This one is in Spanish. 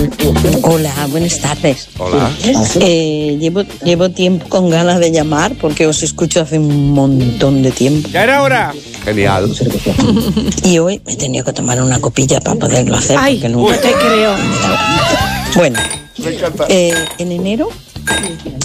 Hola, buenas tardes. Hola. Llevo tiempo con ganas de llamar porque os escucho hace un montón de tiempo. ¡Ya era hora! Genial. Y hoy me he tenido que tomar una copilla para poderlo hacer. Ay, porque nunca no te creo. Bueno, Me encanta. en enero